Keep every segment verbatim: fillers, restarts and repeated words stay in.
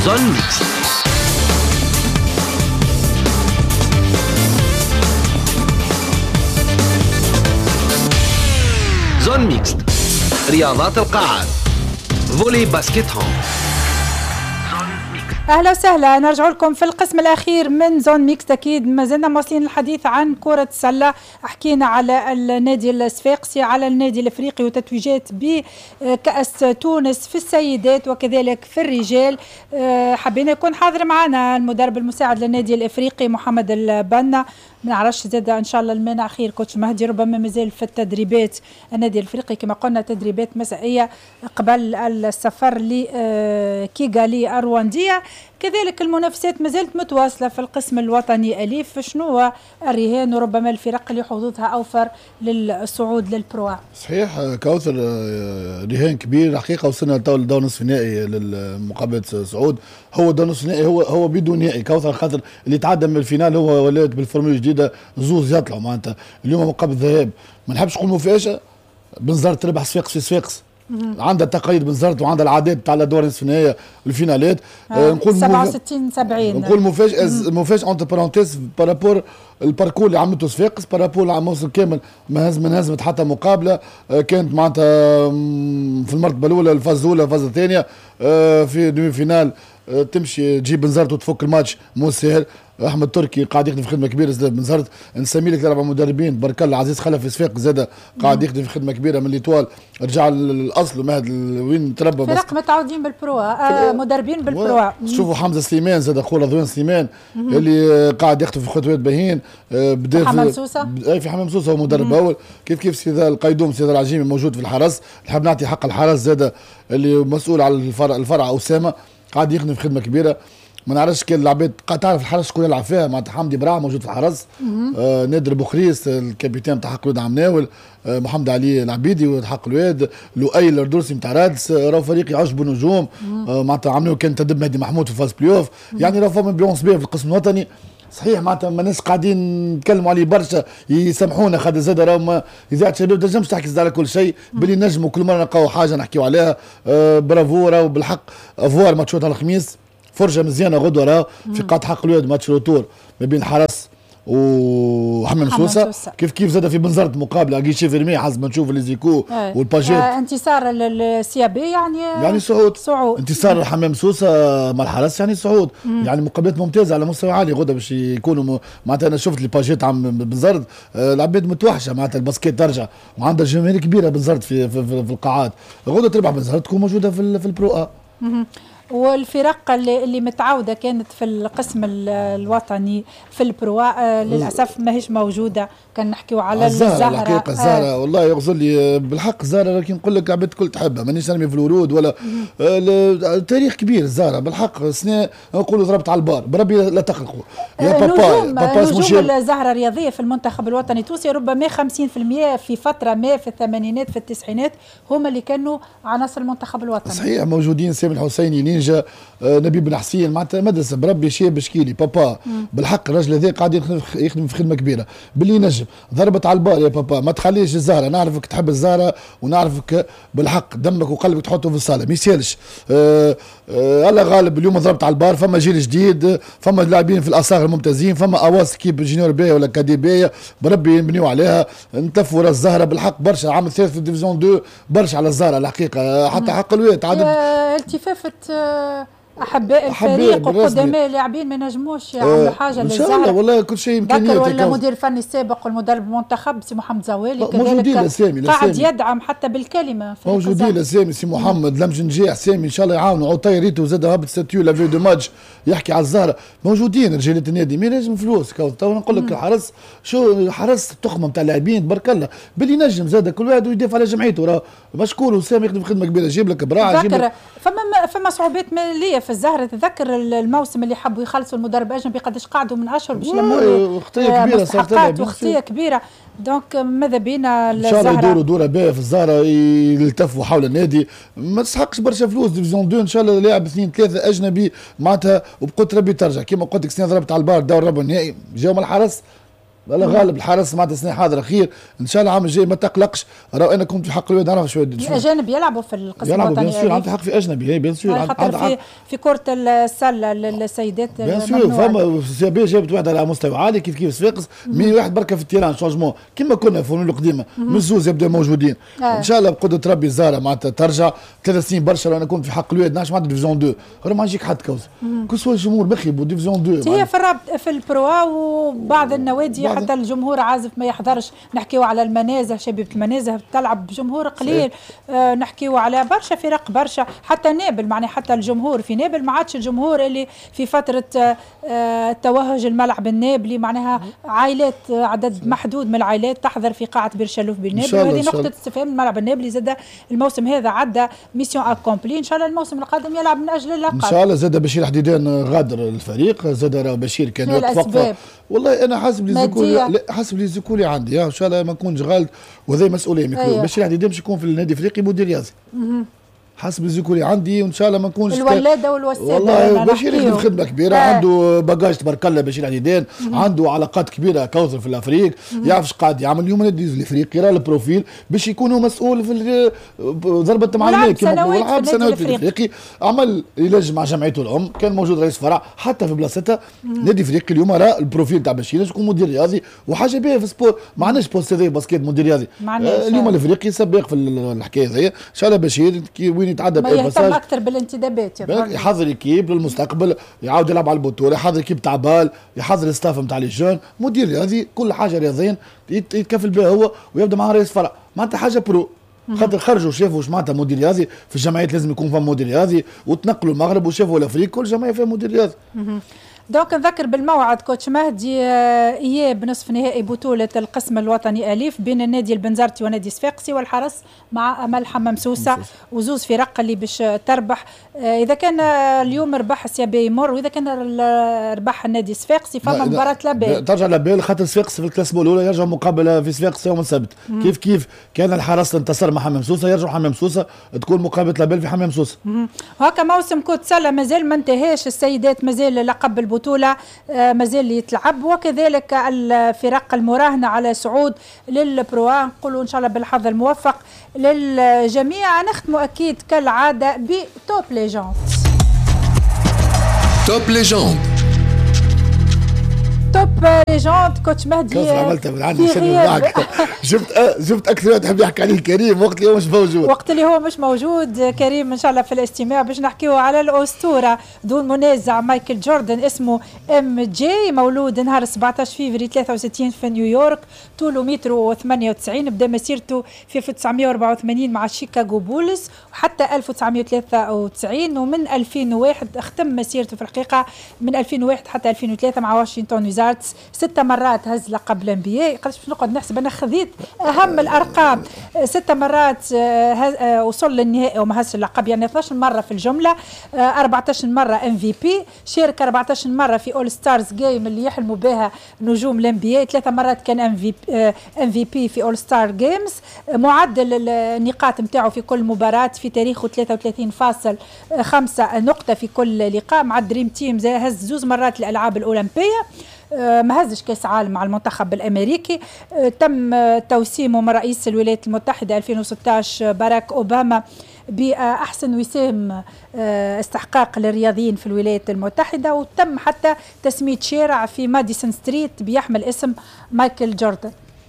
زون ميكس. زون ميكس، رياضات القاعات، فولي باسكت هوم. اهلا وسهلا، نرجع لكم في القسم الاخير من زون ميكس. اكيد ما زلنا مواصلين الحديث عن كره السله. حكينا على النادي الصفاقسي، على النادي الافريقي وتتويجات بكاس تونس في السيدات وكذلك في الرجال. حبينا يكون حاضر معنا المدرب المساعد للنادي الافريقي محمد البنا. ما نعرفش زاد ان شاء الله المانع خير كوتش مهدي، ربما مازال في التدريبات النادي الافريقي كما قلنا تدريبات مسائيه قبل السفر لكيغالي الروانديه. كذلك المنافسات ما زالت متواصله في القسم الوطني اليف. شنو الرهان وربما الفرق اللي حظوظها اوفر للصعود للبرو؟ صحيح كوثر، رهان كبير الحقيقه. وصلنا لدور نصف نهائي لمقابله صعود. هو دور نصف نهائي هو هو بدون نهائي كوثر، خاطر اللي تعدى من الفينال هو ولات بالفورمولا الجديده زوز يطلعوا معناتها. اليوم مقابل الذهاب ما نحبش نقول مفاجاه، بنزرت تربح صفاقس في صفاقس، عندها تقاليد بنزرت وعندها العادات تاع الادوار نصف النهائي والفينالات. آه نقول سبعة وستين سبعين نقول مفاجاه مفاجاه اونتر بارونتيز بارابور الباركور اللي عملته صفاقس بارابور على الموسم كامل. ما هزم ما هزمت حتى مقابله. آه كانت معناتها في المرتبه الاولى، الفاز الاولى الفاز الثانيه. آه في دومي فينال آه تمشي تجيب بنزرت وتفك الماتش مو سهل. احمد تركي قاعد يخدم في خدمه كبيره زاد بنزرت. نسمي لك اربع مدربين بارك الله. عزيز خلف في صفاق زاد قاعد يخدم في خدمه كبيره من ليتوال، رجع للاصل مهد وين تربى. فرق متعودين بالبرو، آه مدربين بالبرو. شوفوا حمزه سليمان زاد اخو رضوان سليمان اللي قاعد يخدم في خطوات باهين. آه بدا حمام سوسه، اي في حمام سوسه هو مدرب اول. كيف كيف سيد القيدوم سيد العجيمي موجود في الحرس. نحب نعطي حق الحرس زاد اللي مسؤول على الفرع الفرع اسامه قاعد يخدم في خدمه كبيره. ما نعرفش كان العباد تعرف الحرس شكون يلعب فيها معناتها. حمدي براع موجود في الحرس، آه نادر بوخريس الكابيتان تاع حق الواد عمناول، آه محمد علي العبيدي وحق الواد، لؤي الردوسي نتاع رادس. آه راهو فريق يعجبوا نجوم. آه معناتها عمناول كان تدريب مهدي محمود في فاز بلاي اوف. يعني راهو فما بيونس بيه في القسم الوطني. صحيح معناتها ما ناس قاعدين نتكلموا عليه برشا، يسامحونا خاطر زاد راهو اذاعه شباب ما تنجمش تحكي على كل شيء. باللي نجموا كل مره نلقاو حاجه نحكيو عليها. آه برافو راهو بالحق افوار ماتشات على الخميس، فرجه مزيانه غدوه راه في قاعة حق الواد ماتش روتور ما بين حرس وحمام سوسه. كيف كيف زاد في بنزرت مقابله قيشي فيرمي حسب ما نشوف ليزيكو والباجيت. آه انتصار للسيابي يعني يعني صعود. صعود انتصار حمام سوسه مع الحرس يعني صعود. مم. يعني مقابلات ممتازه على مستوى عالي غدا باش يكونوا. معناتها انا شفت لي باجيت عم بنزرت. آه العباد متوحشه معناتها الباسكيت ترجع وعندها جماهير كبيره بنزرت في, في, في, في القاعات. غدا تربح بنزرت تكون موجوده في, في البرو ا. والفرق اللي, اللي متعودة كانت في القسم الوطني في البرو آه للأسف ما هيش موجودة. كان نحكيو على الزهرة. الحقيقة الزهرة آه والله يغزر لي بالحق الزهرة، لكن نقول لك عباد الكل تحبها مانيش نرمي في الورود ولا. آه تاريخ كبير الزهرة بالحق. سنة نقولوا ضربت على البار بربي لا تقلقوا يا بابا. بابا نجوم الزهرة الرياضية في المنتخب الوطني التونسي ربما خمسين بالمئة في فترة ما في الثمانينات في التسعينات هما اللي كانوا عناصر المنتخب الوطني. صحيح موجودين. سامي الحسيني نينجا، آه نبي بن حسين معناتها مدرسة بربي شيب شكيلي بابا. مم. بالحق الراجل هذا قاعد يخدم في خدمة كبيرة باللي نجم. ضربت على البار يا بابا، ما تخليش الزهرة. نعرفك تحب الزهرة ونعرفك بالحق دمك وقلبك تحطه في الصالة ما يسالش. آه آه الله غالب اليوم ضربت على البار. فما جيل جديد، فما لاعبين في الاصاغر الممتازين، فما اواس كيب جينيور باية ولا كادي باية بربي يبنيو عليها. نتفوا راس الزهرة بالحق برشا. عام الثالث في الديفيزيون اثنين برشا على الزهرة الحقيقة. حتى حق الوقت عدد التفافة احباء الفريق وقدماء اللاعبين ما نجموش يعملوا حاجه للزهره. ان شاء الله والله كل شيء امكانيات. ذكر المدير الفني السابق والمدرب المنتخب سي محمد زوالي كذلك قاعد يدعم حتى بالكلمه. موجودين لسامي سي محمد لمجنجاح سامي ان شاء الله يعاونوا. عطي ريتو زاد هبط ستاتيو لافيو دو ماتش يحكي على الزهره. موجودين رجاله النادي ما لازم فلوس. تو نقول لك الحرس شو حرس التخمه نتاع اللاعبين تبارك الله باللي نجم زاد كل واحد يدافع على جمعيته. راه مشكور وسامي يخدم خدمه كبيره. جيب لك براعه جيب لك فما فما صعوبات ماليه في الزهره. تذكر الموسم اللي حبوا يخلصوا المدرب اجنبي قداش قعدوا من اشهر باش يلموا خطيه كبيره صارت وخطيه كبيره. دونك ماذا بينا الزهره ان شاء الله يدوروا دوره باهيه في الزهره يلتفوا حول النادي. ما تسحقش برشا فلوس. ديفيزيون اثنين ان شاء الله لاعب اثنين ثلاثه اجنبي معناتها وبقدر ربي ترجع. كيما قلت لك سنه ضربت على البار دور ربع النهائي جاوا من الحرس لا غالب الحارس معناتها السنه حاضره خير ان شاء الله العام الجاي ما تقلقش. راهو انا كنت في حق الواد نعرف شويه الاجانب يلعبوا في القسم يلعبوا الوطني بيان سور عنده حق في اجنبي بيان سور خاطر في في كره السله للسيدات بيان سور فما سيبي جابت واحد على مستوى عالي كيف كيف صفاقس مي واحد بركه في التيران شونجمون كيما كنا في الفورمولا القديمه من الزوز يبداو موجودين آه. ان شاء الله بقدره ربي الزهره معناتها ترجع ثلاث سنين برشا. انا كنت في حق الواد نعرفش معناتها ديفيزيون اثنين راه ما يجيك حد كوز كسوا الجمهور بخيبوا ديفيزيون اثنين هي في الرابط في البروا وبعض النوادي حتى الجمهور عازف ما يحضرش. نحكيو على المنازه شبيبه المنازه تلعب بجمهور قليل آه نحكيو على برشا فرق برشا حتى نابل معناها حتى الجمهور في نابل ما عادش الجمهور اللي في فتره آه توهج الملعب النابلي معناها عائلات عدد محدود من العائلات تحضر في قاعه بير شلوف بالنابل وهذه نقطه استفهام. الملعب النابلي زاد الموسم هذا عدى ميسيون اكومبلي ان شاء الله الموسم القادم يلعب من اجل اللقب ان شاء الله. زاد بشير حديدان غادر الفريق زاد راه بشير كان يتوقف والله انا حاسب لي زيكولي حاسب لي زيكولي عندي ان شاء الله ما نكونش غالط وهذا مسؤوليه ميكرو أيوه. بشير حديدان باش يكون في النادي الافريقي مدير رياضي حسب الزيكولي عندي وان شاء الله ما نكونش الولاده والوساده والله بشير يخدم خدمه كبيره آه. عنده باجاج تبارك الله بشير عديدان عنده علاقات كبيره كوثر في الافريق يعرف قاعد يعمل اليوم النادي الافريقي يرى البروفيل باش يكون هو مسؤول في ضربه معلميه كما لعب سنوات في الافريقي عمل يلج مع جمعيته الام كان موجود رئيس فرع حتى في بلاصتها النادي الافريقي اليوم راه البروفيل تاع بشير يكون مدير رياضي وحاجه باهيه في السبور ما عندناش بوست هذا باسكيت مدير رياضي آه اليوم الافريقي سباق في الحكايه هذه ان شاء الله بشير وين يتعدى يهتم اكثر بالانتدابات يحضر كيب للمستقبل يعاود يلعب على البطوله يحضر كيب تاع بال يحضر الستاف نتاع لي جون مدير رياضي كل حاجه رياضيا يتكفل بها هو ويبدا معاه رئيس فرع معناتها حاجه برو خاطر خرجوا شافوا واش معناتها مدير رياضي في الجمعيات لازم يكون فما مدير رياضي وتنقلوا المغرب وشافوا الافريق كل جمعيه فيها مدير رياضي. دونك نذكر بالموعد كوتش مهدي اياب نصف نهائي بطوله القسم الوطني اليف بين النادي البنزرتي ونادي صفاقسي والحرس مع امل حمام سوسه وزوز فرق اللي باش تربح. اذا كان اليوم ربح السيابي يمر واذا كان ربح النادي صفاقسي فما مباراه لابال ترجع لابال خاطر صفاقسي في الكلاسمو الاولى يرجع مقابله في صفاقسي يوم السبت كيف كيف كان الحرس انتصر مع حمام سوسه يرجع حمام سوسه تكون مقابله لابال في حمام سوسه. هكا موسم كره سله مازال ما انتهاش السيدات مازال لقب البطوله مازال يتلعب وكذلك الفرق المراهنه على صعود للبروا. نقولوا ان شاء الله بالحظ الموفق للجميع. نختموا اكيد كالعاده بتوب ليجوند. توب ليجوند توب ليجوند كوتش مهدي كيف عملتها من عندي سنة معك شفت شفت اكثر واحد يحب يحكي عليه كريم وقت اللي هو مش موجود وقت اللي هو مش موجود كريم ان شاء الله في الاستماع باش نحكيو على الاسطوره دون منازع مايكل جوردن اسمه ام جي مولود نهار سبعطاش فيفري ثلاثة وستين في نيويورك طوله متر وثمانية وتسعين بدا مسيرته في ألف وتسعمائة وأربعة وثمانين مع شيكاغو بولز وحتى ألف وتسعمائة وثلاثة وتسعين ومن ألفين وواحد ختم مسيرته في الحقيقه من ألفين وواحد حتى ألفين وثلاثة مع واشنطن ويزاردز ست مرات هز لقب الانبياء. قداش باش نقعد نحسب انا خذيت اهم الارقام ست مرات وصل للنهائي وما هزش اللقب يعني اثناش مره في الجمله أربعطاش مره ام في بي شارك أربعطاش مره في اول ستارز جيم اللي يحلموا بها نجوم الانبياء ثلاثه مرات كان ام في ام في بي في اول ستار جيمز. معدل النقاط نتاعو في كل مباراه في تاريخه ثلاثة وثلاثين فاصلة خمسة نقطه في كل لقاء مع الدريم تيم هز زوز مرات الالعاب الاولمبيه ما هزش كاس عالم مع المنتخب الامريكي. تم توسيمه من رئيس الولايات المتحده ألفين وستطاش باراك اوباما باحسن وسام استحقاق للرياضيين في الولايات المتحده وتم حتى تسميه شارع في ماديسون ستريت بيحمل اسم مايكل جوردن.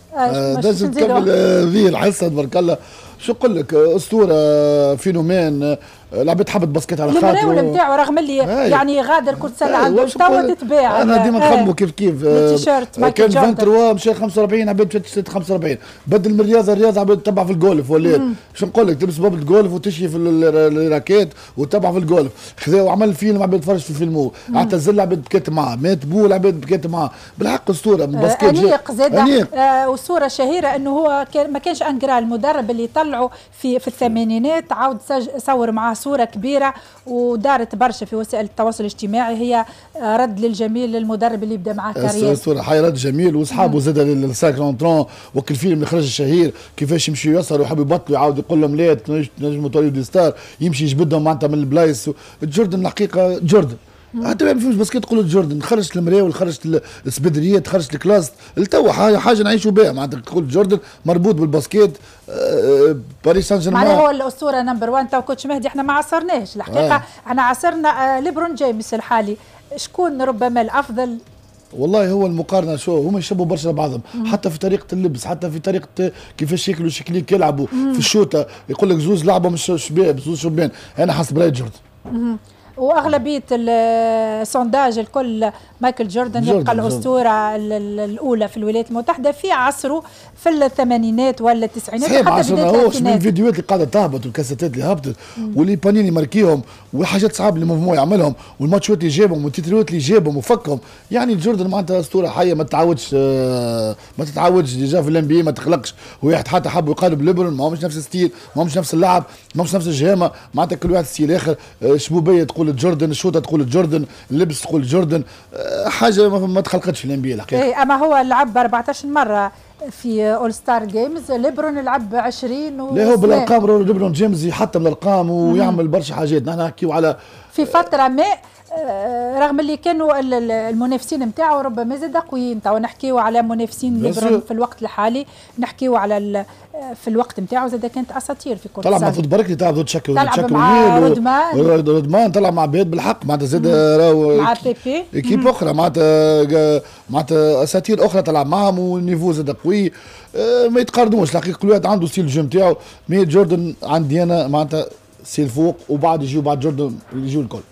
لازم تكمل ذي الحصه تبارك الله. شو نقول لك اسطوره فينومين لعبت حبت باسكيت على خاطر المراول نتاعو رغم اللي يعني غادر كرة سلة عنده توا تتباع انا ديما نخمموا كيف كيف كان ثلاثة وعشرين مشى خمسة وأربعين عباد خمسة وأربعين بدل من الرياضه الرياضه عباد تتبع في الجولف ولات شو نقول لك تلبس بابل جولف وتشي في الراكيت وتتبع في الجولف خذا وعمل فيلم عباد تفرج في فيلمو اعتزل عباد بكيت معاه مات بول عباد بكيت معاه بالحق اسطوره من الباسكيت انيق زاد آه وصوره شهيره انه هو كان ما كانش انقرا المدرب اللي طلعوا في في الثمانينات عاود صور معاه صوره كبيره ودارت برشا في وسائل التواصل الاجتماعي هي رد للجميل للمدرب اللي بدا معاه كارير صوره حي رد جميل واصحابه زاد الساك لونترون وكل الفيلم اللي خرج الشهير كيفاش يمشي يسهر ويحب يبطلوا يعاود يقول لهم لا تنجموا توليو دي ستار يمشي يجبدهم معناتها من البلايص. جوردن الحقيقه جوردن حتى ما فهمش باسكيت تقول جوردن خرجت المراول خرجت السبدريات خرجت الكلاس التوا حاجه حاجه نعيشوا بها معناتها تقول جوردن مربوط بالباسكيت آه باريس سان جيرمان معناها هو الاسطوره نمبر واحد تو كوتش مهدي احنا ما عصرناهش الحقيقه آه. احنا عصرنا آه ليبرون جيمس الحالي شكون ربما الافضل؟ والله هو المقارنه شو هما يشبهوا برشا بعضهم حتى في طريقه اللبس حتى في طريقه كيفاش ياكلوا شكليك يلعبوا في الشوطه يقول لك زوز لعبه مش شباب زوز شبان انا حسب راي جوردن واغلبيه السونداج الكل مايكل جوردن, جوردن يبقى الاسطوره الاولى في الولايات المتحده في عصره في الثمانينات ولا التسعينات حتى بدايه الالفينات من الفيديوهات اللي قاعده تهبط والكاسيتات اللي هبطت واللي بانيني ماركيهم والحاجات صعب اللي موفمون يعملهم والماتشات اللي جابهم والتتريوات اللي جابهم وفكهم يعني جوردن معناتها اسطوره حيه ما تتعودش ما تتعودش ديجا في الام بي ما تخلقش واحد حتى حب يقارب ليبرون ما هو مش نفس الستيل ما هو مش نفس اللعب ما هو مش نفس الجهامه معناتها كل واحد ستيل اخر شبوبيه تقول جوردن الشوطه تقول جوردن اللبس تقول جوردن حاجه ما تخلقتش في الان بي الحقيقه. اي اما هو لعب أربعطاش مره في اول ستار جيمز ليبرون لعب عشرين و لا هو بالارقام ليبرون جيمس يحطم الارقام ويعمل برشا حاجات نحن نحكيو على في فتره ما رغم اللي كانوا المنافسين نتاعو ربما زاد قويين تو نحكيو على منافسين ليبرون في الوقت الحالي نحكيو على في الوقت نتاعو زاد كانت اساطير في كره طلع مع ضد بركلي تلعب ضد شكل تلعب مع رودمان رودمان طلع مع بيت بالحق معناتها زاد راهو مع بيبي اكيب اخرى معناتها معناتها اساطير اخرى تلعب معهم والنيفو زاد قوي ما يتقارنوش الحقيقه كل واحد عنده ستيل الجيم نتاعو مي جوردن عندي انا معناتها سي الفوق وبعد يجيو بعد جوردن يجيو الكل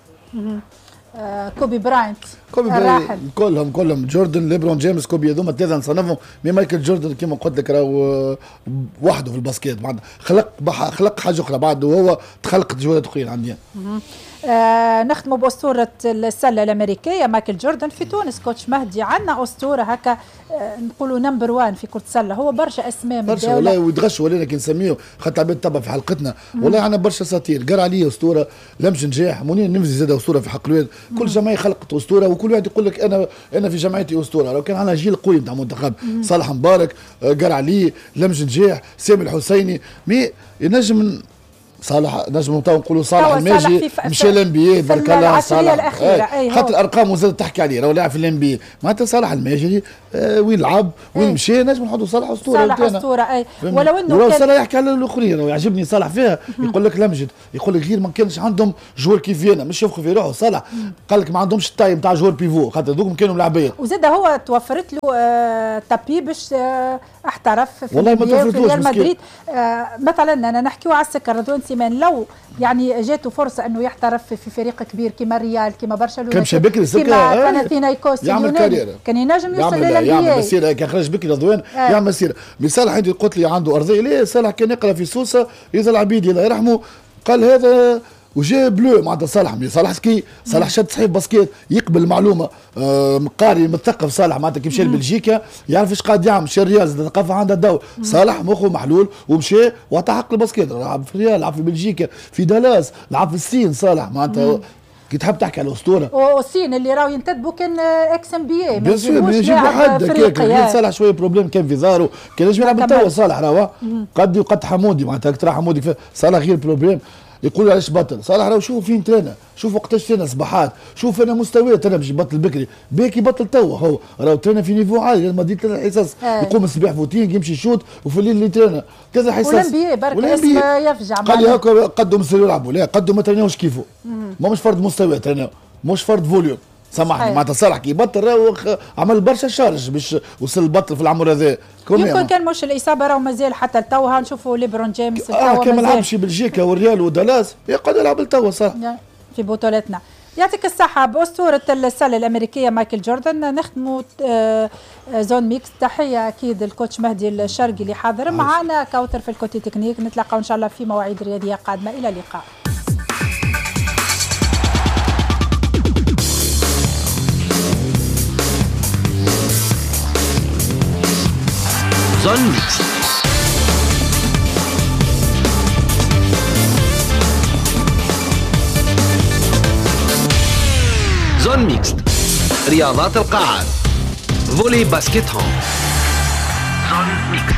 آه كوبي براينت كوبي براينت كلهم كلهم جوردن ليبرون جيمس كوبي هذوما الثلاثه نصنفهم مي مايكل جوردن كما قلت لك راهو وحده في الباسكيت بعد خلق خلق حاجه اخرى بعد وهو تخلقت جوده اخرى عندي آه نختموا بأسطورة السلة الأمريكية مايكل جوردن في تونس كوتش مهدي عندنا أسطورة هكا آه نقولوا نمبر وان في كرة السلة هو برشا أسماء برشا والله ويتغش ولينا كي نسميه خاطر عباد تبع في حلقتنا والله عندنا برشا أساطير قرا عليه أسطورة لمش نجاح منير نمزي زاد أسطورة في حق الواد كل جمعية خلقت أسطورة وكل واحد يقول لك أنا أنا في جمعيتي أسطورة لو كان عندنا جيل قوي نتاع منتخب صالح مبارك قرا عليه لمش نجاح سامي الحسيني مي ينجم صالح نجم تو نقولوا صالح الماجي مشى الام بي تبارك الله صالح خاطر الارقام وزاد تحكي عليه راهو لاعب في الام بي معناتها صالح الماجي آه وين لعب وين ايه مشى نجم نحطوا صالح اسطوره صالح اسطوره اي ولو انه ولو صالح يحكي على الاخرين ويعجبني صالح فيها يقول لك لمجد يقول لك غير ما كانش عندهم جوار كيفينا مش يفخر في روحه صالح قال لك ما عندهمش التايم تاع جوار بيفو خاطر ذوك كانوا ملاعبيه وزاد هو توفرت له آه تابي باش آه احترف في والله ما توفرتوش ريال مدريد آه مثلا انا نحكيو على السكر رضوان سيمان لو يعني جاته فرصه انه يحترف في فريق كبير كيما الريال كيما برشلونه كان مشى بكري كيما باناثينايكوس يعمل كارير كان ينجم يوصل للنهائي يعمل مسيره كان خرج بكري رضوان آه. يعمل مسيره مي صالح عندي قلت لي عنده ارضيه ليه صالح كان يقرا في سوسه يزال عبيدي الله يرحمه قال هذا وجا بلو معناتها صالح مي صالح سكي صالح شد صحيح باسكيت يقبل معلومه آه قاري متثقف صالح معناتها كي مشى لبلجيكا يعرف ايش قاعد يعمل مشى الريال الثقافه عندها دور صالح مخه محلول ومشى وعطى حق الباسكيت لعب في الريال لعب في بلجيكا في دالاس لعب في الصين صالح معناتها كي تحب تحكي على اسطوره والصين اللي راهو ينتدبوا كان اكس ام بي اي ما يجيبوا حد كان صالح شويه بروبليم كان في زارو كان يجي يلعب توا صالح راهو قد وقد حمودي معناتها اكثر حمودي صالح غير بروبليم يقول علاش بطل صالح راهو شوف فين ترينا شوف وقتاش ترينا صباحات شوف انا مستويات انا باش يبطل بكري بيكي بطل توا هو راهو ترينا في نيفو عالي لما ديت الحصص يقوم الصباح فوتين يمشي يشوط وفي الليل اللي ترينا كذا حصص والانبياء برك اسم يفجع قال لي هكا قدوا مستوى يلعبوا لا قدوا ما تريناوش كيفو ما مش فرد مستوى تريناو مش فرد فوليوم سامحني معناتها صالح كي يبطل راهو عمل برشا شارج باش وصل البطل في العمر هذا يمكن كان مش الاصابه راهو مازال حتى لتوها نشوفوا ليبرون جيمس اه كان ما لعبش بلجيكا والريال ودالاس يقعد يلعب لتوا صح في بطولتنا يعطيك الصحة بأسطورة السلة الأمريكية مايكل جوردن نختموا زون ميكس تحية أكيد الكوتش مهدي الشرقي اللي حاضر معنا كوثر في الكوتي تكنيك نتلاقاو إن شاء الله في مواعيد رياضية قادمة إلى اللقاء. زون ميكس زون ميكس رياضات القاعات فولي باسكيت هوم زون ميكس.